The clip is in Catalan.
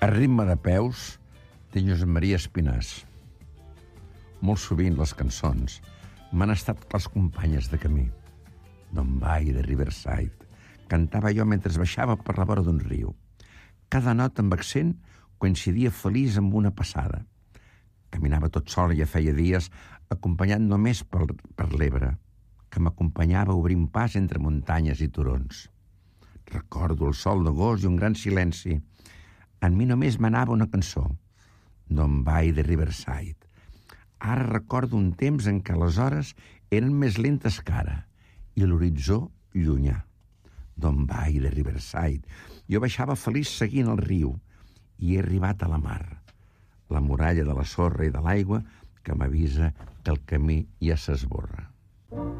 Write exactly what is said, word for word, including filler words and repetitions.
A ritme de peus de Josep Maria Espinàs. Molt sovint les cançons m'han estat les companyes de camí. D'on vai, de Riverside, cantava jo mentre baixava per la vora d'un riu. Cada nota amb accent coincidia feliç amb una passada. Caminava tot sol i ja feia dies, acompanyat només per, per l'Ebre, que m'acompanyava obrint pas entre muntanyes i turons. Recordo el sol d'agost i un gran silenci. En mi només manava una cançó, d'on vai, de Riverside. Ara recordo un temps en què les hores eren més lentes que ara i l'horitzó llunyà. D'on vai, de Riverside. Jo baixava feliç seguint el riu i he arribat a la mar, la muralla de la sorra i de l'aigua que m'avisa que el camí ja s'esborra.